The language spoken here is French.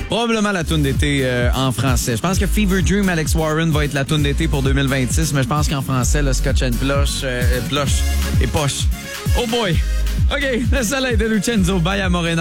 Probablement la toune d'été en français. Je pense que Fever Dream, Alex Warren, va être la toune d'été pour 2026, mais je pense qu'en français, le Scotch and Plush et Poche. Oh boy! OK, le soleil de Lucenzo, bye à Morena.